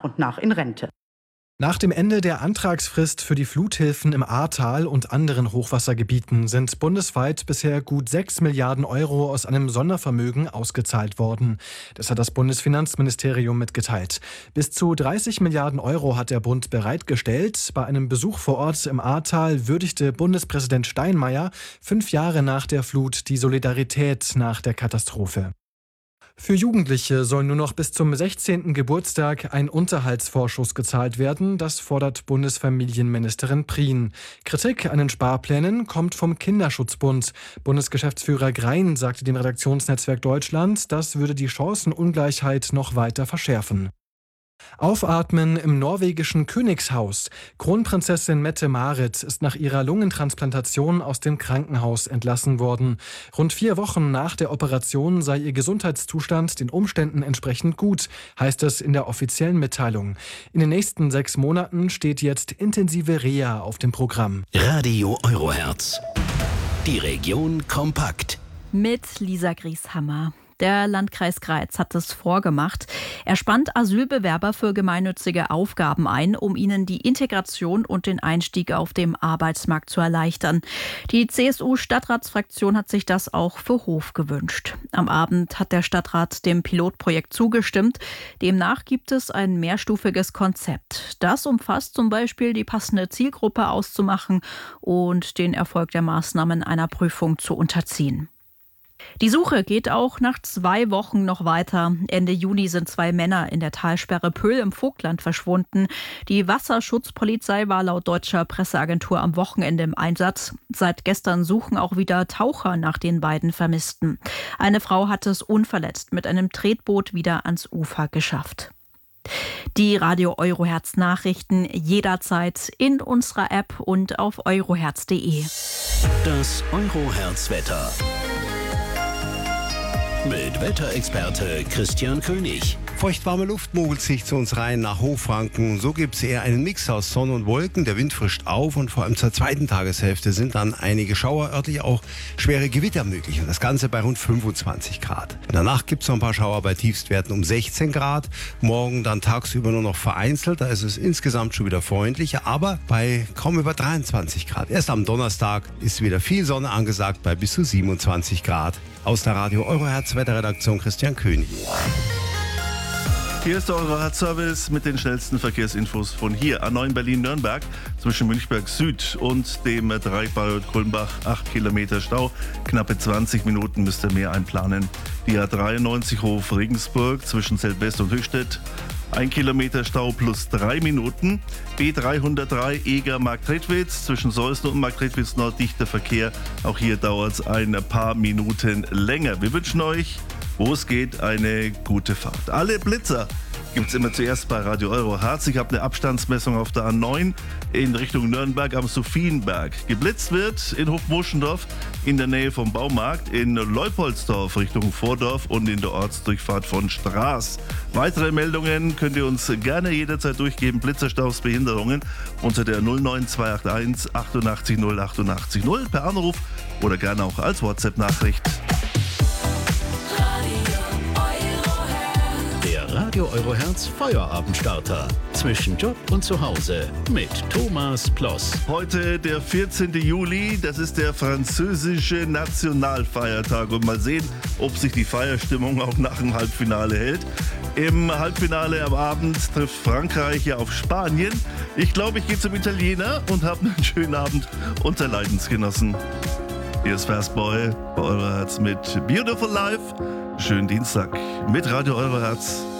und nach in Rente. Nach dem Ende der Antragsfrist für die Fluthilfen im Ahrtal und anderen Hochwassergebieten sind bundesweit bisher gut 6 Milliarden Euro aus einem Sondervermögen ausgezahlt worden. Das hat das Bundesfinanzministerium mitgeteilt. Bis zu 30 Milliarden Euro hat der Bund bereitgestellt. Bei einem Besuch vor Ort im Ahrtal würdigte Bundespräsident Steinmeier 5 Jahre nach der Flut die Solidarität nach der Katastrophe. Für Jugendliche soll nur noch bis zum 16. Geburtstag ein Unterhaltsvorschuss gezahlt werden. Das fordert Bundesfamilienministerin Prien. Kritik an den Sparplänen kommt vom Kinderschutzbund. Bundesgeschäftsführer Grein sagte dem Redaktionsnetzwerk Deutschland, das würde die Chancenungleichheit noch weiter verschärfen. Aufatmen im norwegischen Königshaus. Kronprinzessin Mette-Marit ist nach ihrer Lungentransplantation aus dem Krankenhaus entlassen worden. Rund 4 Wochen nach der Operation sei ihr Gesundheitszustand den Umständen entsprechend gut, heißt es in der offiziellen Mitteilung. In den nächsten 6 Monaten steht jetzt intensive Reha auf dem Programm. Radio Eurohertz. Die Region kompakt. Mit Lisa Grieshammer. Der Landkreis Greiz hat es vorgemacht. Er spannt Asylbewerber für gemeinnützige Aufgaben ein, um ihnen die Integration und den Einstieg auf dem Arbeitsmarkt zu erleichtern. Die CSU-Stadtratsfraktion hat sich das auch für Hof gewünscht. Am Abend hat der Stadtrat dem Pilotprojekt zugestimmt. Demnach gibt es ein mehrstufiges Konzept. Das umfasst zum Beispiel die passende Zielgruppe auszumachen und den Erfolg der Maßnahmen einer Prüfung zu unterziehen. Die Suche geht auch nach 2 Wochen noch weiter. Ende Juni sind 2 Männer in der Talsperre Pöhl im Vogtland verschwunden. Die Wasserschutzpolizei war laut deutscher Presseagentur am Wochenende im Einsatz. Seit gestern suchen auch wieder Taucher nach den beiden Vermissten. Eine Frau hat es unverletzt mit einem Tretboot wieder ans Ufer geschafft. Die Radio Eurohertz Nachrichten jederzeit in unserer App und auf eurohertz.de. Das Eurohertz Wetter. Mit Wetterexperte Christian König. Feuchtwarme Luft mogelt sich zu uns rein nach Hochfranken. So gibt es eher einen Mix aus Sonne und Wolken. Der Wind frischt auf und vor allem zur zweiten Tageshälfte sind dann einige Schauer, örtlich auch schwere Gewitter möglich. Und das Ganze bei rund 25 Grad. In der Nacht gibt es noch ein paar Schauer bei Tiefstwerten um 16 Grad. Morgen dann tagsüber nur noch vereinzelt. Da ist es insgesamt schon wieder freundlicher, aber bei kaum über 23 Grad. Erst am Donnerstag ist wieder viel Sonne angesagt bei bis zu 27 Grad. Aus der Radio Eurohertz Wetterredaktion Christian König. Hier ist der Eurohertz-Service mit den schnellsten Verkehrsinfos von hier. A9 Berlin-Nürnberg zwischen Münchberg Süd und dem Dreieck Bayreuth-Kulmbach. 8 Kilometer Stau, knappe 20 Minuten müsst ihr mehr einplanen. Die A93 Hof-Regensburg zwischen Zeltwest und Höchstädt. 1 Kilometer Stau plus 3 Minuten. B303 Eger-Marktredwitz zwischen Seusden und Marktredwitz Nord dichter Verkehr. Auch hier dauert es ein paar Minuten länger. Wir wünschen euch, wo es geht, eine gute Fahrt. Alle Blitzer gibt es immer zuerst bei Radio Eurohertz. Ich habe eine Abstandsmessung auf der A9 in Richtung Nürnberg am Sophienberg. Geblitzt wird in Hochmoschendorf in der Nähe vom Baumarkt, in Leupoldsdorf Richtung Vordorf und in der Ortsdurchfahrt von Straß. Weitere Meldungen könnt ihr uns gerne jederzeit durchgeben. Blitzerstaubsbehinderungen unter der 09281 88 088 0 per Anruf oder gerne auch als WhatsApp-Nachricht. Radio Eurohertz Feuerabendstarter. Zwischen Job und Zuhause mit Thomas Ploss. Heute der 14. Juli, das ist der französische Nationalfeiertag. Und mal sehen, ob sich die Feierstimmung auch nach dem Halbfinale hält. Im Halbfinale am Abend trifft Frankreich ja auf Spanien. Ich glaube, ich gehe zum Italiener und habe einen schönen Abend unter Leidensgenossen. Hier ist Fastboy bei Eurohertz mit Beautiful Life. Schönen Dienstag mit Radio Eurohertz.